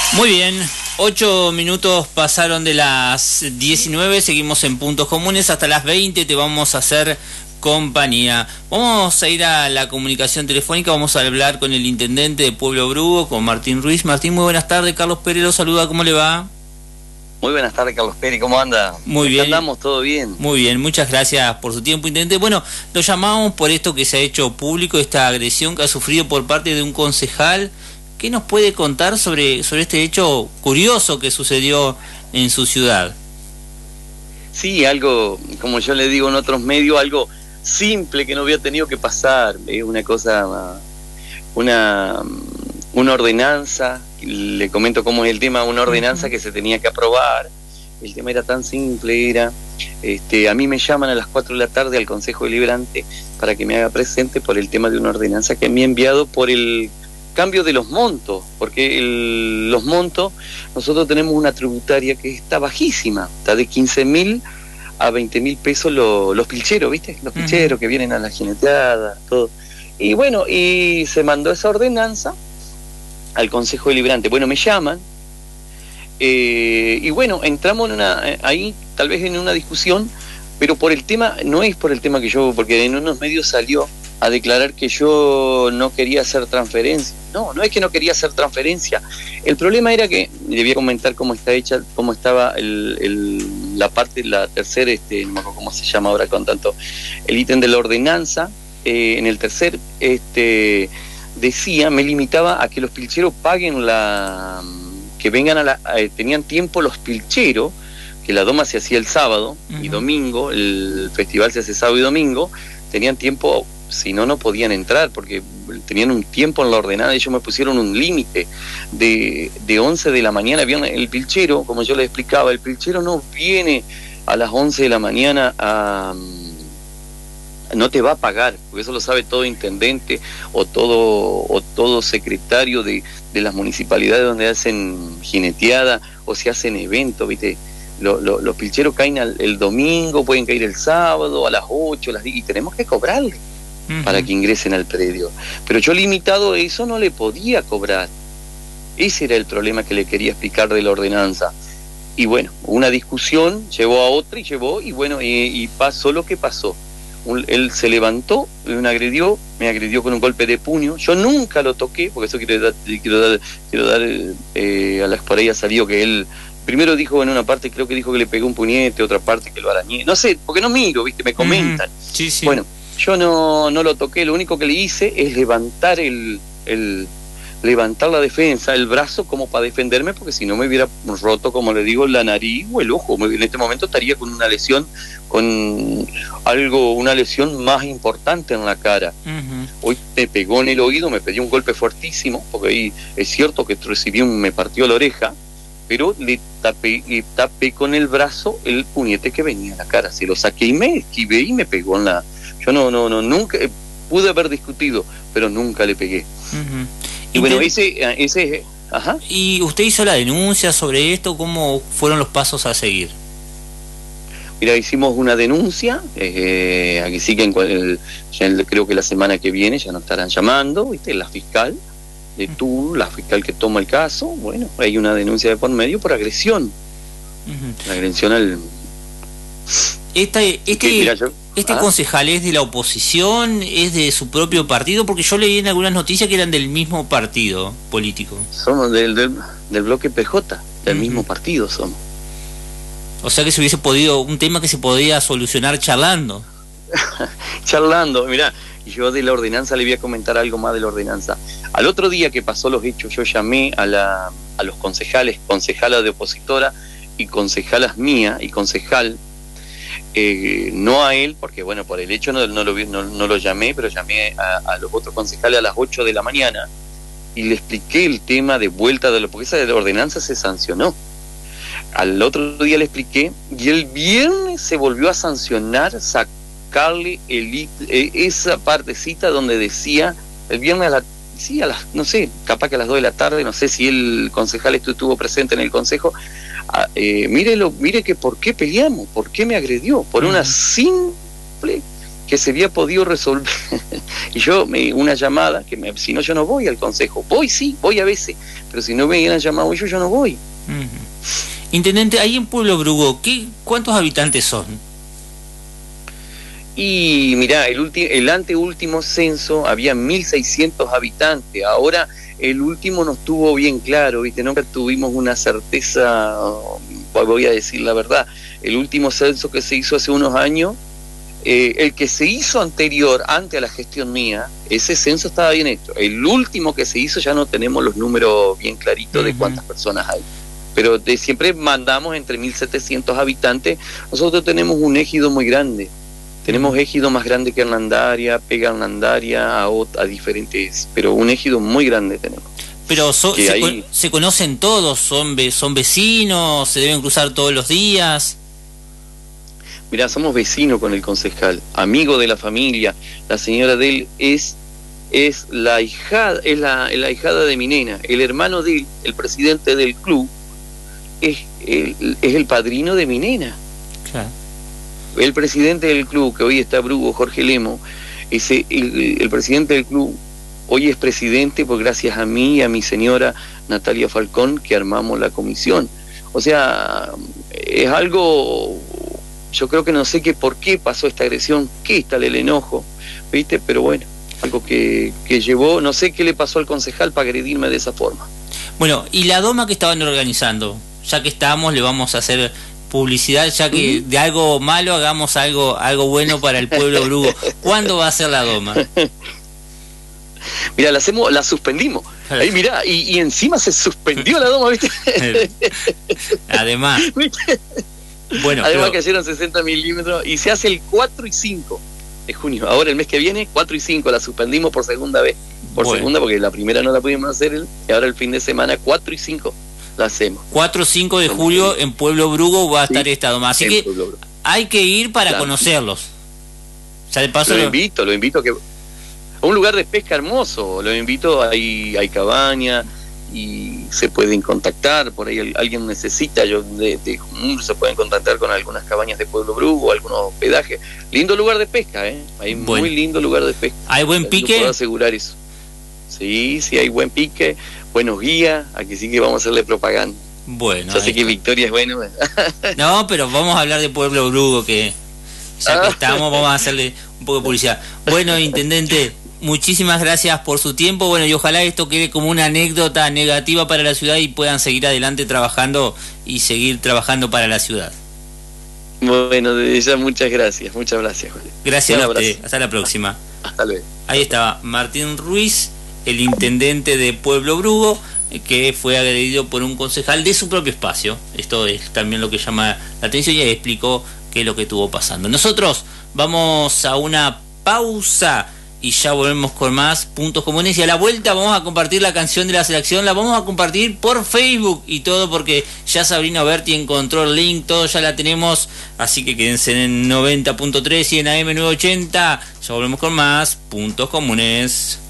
Muy bien, 8 minutos pasaron de las 19, seguimos en Puntos Comunes, hasta las 20 te vamos a hacer compañía. Vamos a ir a la comunicación telefónica, vamos a hablar con el intendente de Pueblo Brugo, con Martín Ruiz. Martín, muy buenas tardes, Carlos Pérez lo saluda, ¿cómo le va? Muy buenas tardes, Carlos Pérez, ¿cómo anda? Muy bien. ¿Andamos? ¿Todo bien? Muy bien, muchas gracias por su tiempo, intendente. Bueno, lo llamamos por esto que se ha hecho público, esta agresión que ha sufrido por parte de un concejal. ¿Qué nos puede contar sobre este hecho curioso que sucedió en su ciudad? Sí, algo, como yo le digo en otros medios, algo simple que no había tenido que pasar. Es una cosa, una ordenanza, le comento cómo es el tema, una ordenanza que se tenía que aprobar. El tema era tan simple, a mí me llaman a las 4 de la tarde al Consejo Deliberante para que me haga presente por el tema de una ordenanza que me ha enviado por el cambio de los montos, porque los montos, nosotros tenemos una tributaria que está bajísima, está de 15.000 a 20.000 pesos los pilcheros, ¿viste? Los pilcheros que vienen a la jineteada, todo. Y bueno, y se mandó esa ordenanza al Consejo Deliberante. Bueno, me llaman, y bueno, entramos ahí tal vez en una discusión, pero por el tema, no es por el tema que yo, porque en unos medios salió a declarar que yo no quería hacer transferencia. No es que no quería hacer transferencia. El problema era que, le voy a comentar cómo está hecha, cómo estaba la parte, la tercera, no me acuerdo cómo se llama ahora con tanto, el ítem de la ordenanza, en el tercer, decía, me limitaba a que los pilcheros paguen que vengan tenían tiempo los pilcheros, que la doma se hacía el sábado y domingo, el festival se hace sábado y domingo, tenían tiempo, si no podían entrar, porque tenían un tiempo en la ordenada. Ellos me pusieron un límite de 11 de la mañana. El pilchero, como yo les explicaba, el pilchero no viene a las 11 de la mañana no te va a pagar, porque eso lo sabe todo intendente o todo secretario de las municipalidades donde hacen jineteada o se hacen eventos, ¿viste? Los pilcheros caen el domingo, pueden caer el sábado a las 8, y tenemos que cobrarle para que ingresen al predio. Pero yo, limitado a eso, no le podía cobrar. Ese era el problema que le quería explicar de la ordenanza. Y bueno, una discusión llevó a otra y bueno, y pasó lo que pasó. Él se levantó, me agredió con un golpe de puño. Yo nunca lo toqué, porque eso quiero dar a las por ahí ha salido que él primero dijo en una parte, creo que dijo que le pegó un puñete, otra parte que lo arañé, no sé, porque no miro, ¿viste? Me comentan. Sí. Bueno, yo no lo toqué, lo único que le hice es levantar levantar la defensa, el brazo, como para defenderme, porque si no me hubiera roto, como le digo, la nariz o el ojo. En este momento estaría con una lesión, una lesión más importante en la cara. Hoy me pegó en el oído, me pegó un golpe fuertísimo, porque ahí es cierto que me partió la oreja, pero le tapé con el brazo el puñete que venía en la cara. Se lo saqué y me esquivé y me pegó en la... Yo nunca pude haber discutido, pero nunca le pegué. Y bueno, ese ajá. ¿Y usted hizo la denuncia sobre esto? ¿Cómo fueron los pasos a seguir? Mira, hicimos una denuncia, aquí sí que creo que la semana que viene ya nos estarán llamando, ¿viste? La fiscal de Tulu, la fiscal que toma el caso. Bueno, hay una denuncia de por medio por agresión. La agresión al... ¿Este concejal es de la oposición? ¿Es de su propio partido? Porque yo leí en algunas noticias que eran del mismo partido político. Somos del bloque PJ, del mismo partido somos. O sea que se hubiese podido, un tema que se podía solucionar charlando. Charlando, mirá, y yo de la ordenanza le voy a comentar algo más de la ordenanza. Al otro día que pasó los hechos, yo llamé a los concejalas de opositora y concejalas mía y concejal, no a él, porque bueno, por el hecho no lo llamé, pero llamé a los otros concejales a las 8 de la mañana y le expliqué el tema de vuelta porque esa de la ordenanza se sancionó. Al otro día le expliqué y el viernes se volvió a sancionar, sacarle esa partecita donde decía, el viernes no sé, capaz que a las 2 de la tarde, no sé si el concejal estuvo presente en el consejo. Mire que por qué peleamos, por qué me agredió, por una simple que se había podido resolver. Y yo, una llamada, si no yo no voy al consejo. Voy a veces, pero si no me hubieran llamado yo no voy. Intendente, ahí en Pueblo Brugo, ¿cuántos habitantes son? Y mirá, el anteúltimo censo había 1.600 habitantes. Ahora el último no estuvo bien claro, ¿viste? Nunca tuvimos una certeza, voy a decir la verdad. El último censo que se hizo hace unos años, el que se hizo anterior, antes a la gestión mía, ese censo estaba bien hecho. El último que se hizo ya no tenemos los números bien claritos de cuántas personas hay. Pero siempre mandamos entre 1.700 habitantes. Nosotros tenemos un ejido muy grande. Tenemos ejido más grande que Hernandaria, pega Hernandaria a diferentes, pero un ejido muy grande tenemos. Pero se conocen todos, son vecinos, se deben cruzar todos los días. Mirá, somos vecinos con el concejal, amigo de la familia. La señora de él es la ahijada, es la ahijada de mi nena. El hermano de él, el presidente del club, es el padrino de mi nena. Claro. El presidente del club, que hoy está Brugo, Jorge Lemo, el presidente del club hoy es presidente pues gracias a mí y a mi señora Natalia Falcón, que armamos la comisión. O sea, es algo, yo creo que no sé por qué pasó esta agresión, qué tal el enojo, ¿viste? Pero bueno, algo que llevó, no sé qué le pasó al concejal para agredirme de esa forma. Bueno, y la doma que estaban organizando, ya que estamos, le vamos a hacer publicidad, ya que de algo malo hagamos algo bueno para el pueblo Brugo. ¿Cuándo va a ser la doma? Mira, la suspendimos. Ahí mirá, y encima se suspendió la doma, ¿viste? Además. ¿Viste? Bueno, además cayeron 60 milímetros y se hace el 4 y 5 de junio. Ahora el mes que viene, 4 y 5, la suspendimos por segunda vez. Segunda, porque la primera no la pudimos hacer, y ahora el fin de semana 4 y 5 la hacemos. 4 o 5 de julio en Pueblo Brugo va a estar esta doma, así que hay que ir para conocerlos. Ya de paso lo invito a un lugar de pesca hermoso, lo invito, hay cabaña y se pueden contactar, por ahí alguien necesita, se pueden contactar con algunas cabañas de Pueblo Brugo, algunos hospedajes. Lindo lugar de pesca, hay muy lindo lugar de pesca. ¿Hay buen pique? Puedo asegurar eso. Sí, hay buen pique, buenos guías, aquí sí que vamos a hacerle propaganda. Bueno. Ya sé que Victoria es bueno. No, pero vamos a hablar de Pueblo Brugo, que ya que estamos, vamos a hacerle un poco de publicidad. Bueno, intendente, muchísimas gracias por su tiempo. Bueno, y ojalá esto quede como una anécdota negativa para la ciudad y puedan seguir adelante trabajando y seguir trabajando para la ciudad. Bueno, desde ya muchas gracias, Jorge. Gracias a usted, hasta la próxima. Hasta luego. Ahí estaba Martín Ruiz, el intendente de Pueblo Brugo, que fue agredido por un concejal de su propio espacio. Esto es también lo que llama la atención, y explicó qué es lo que estuvo pasando. Nosotros vamos a una pausa y ya volvemos con más puntos comunes, y a la vuelta vamos a compartir la canción de la selección, la vamos a compartir por Facebook y todo, porque ya Sabrina Berti encontró el link, todo ya la tenemos, así que quédense en 90.3 y en AM 980. Ya volvemos con más puntos comunes.